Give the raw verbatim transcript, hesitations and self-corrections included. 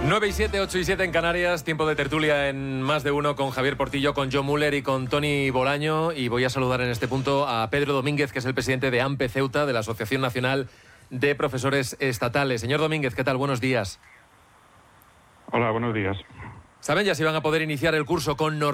nueve y siete, ocho y siete en Canarias, tiempo de tertulia en Más de Uno con Javier Portillo, con Joe Muller y con Tony Bolaño. Y voy a saludar en este punto a Pedro Domínguez, que es el presidente de AMPE Ceuta, de la Asociación Nacional de Profesores Estatales. Señor Domínguez, ¿qué tal? Buenos días. Hola, buenos días. ¿Saben ya si van a poder iniciar el curso con normalidad?